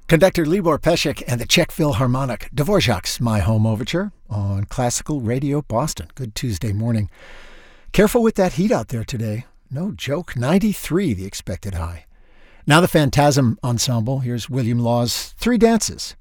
Conductor Libor Pesek and the Czech Philharmonic, Dvorak's My Home Overture on Classical Radio Boston. Good Tuesday morning. Careful with that heat out there today. No joke, 93 the expected high. Now the Phantasm Ensemble. Here's William Law's Three Dances.